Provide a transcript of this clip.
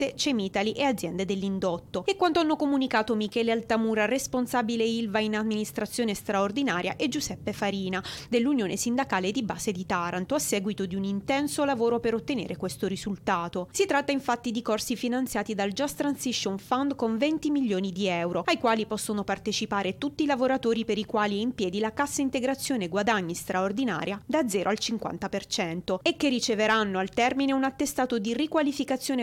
Cemitali e aziende dell'indotto. E quanto hanno comunicato Michele Altamura, responsabile Ilva in amministrazione straordinaria, e Giuseppe Farina dell'Unione Sindacale di Base di Taranto, a seguito di un intenso lavoro per ottenere questo risultato. Si tratta infatti di corsi finanziati dal Just Transition Fund con 20 milioni di euro, ai quali possono partecipare tutti i lavoratori per i quali è in piedi la cassa integrazione guadagni straordinaria da 0 al 50% e che riceveranno al termine un attestato di riqualificazione